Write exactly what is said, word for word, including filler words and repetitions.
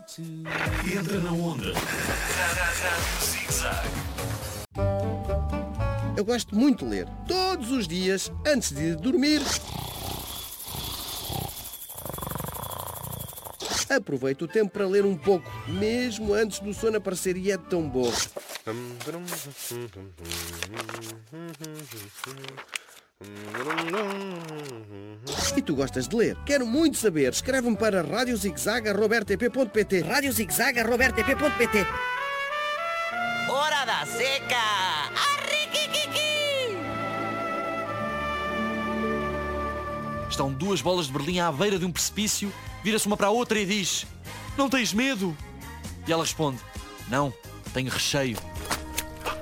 Entra na onda. Zig-Zag. Eu gosto muito de ler. Todos os dias, antes de dormir, aproveito o tempo para ler um pouco, mesmo antes do sono aparecer, e é tão bom. E tu gostas de ler? Quero muito saber. Escreve-me para rádio zigzag arroba r t p ponto p t. rádio zigzag arroba r t p ponto p t. Hora da seca! Arriquiquiqui! Estão duas bolas de Berlim à beira de um precipício, vira-se uma para a outra e diz: "Não tens medo?" E ela responde: "Não, tenho recheio."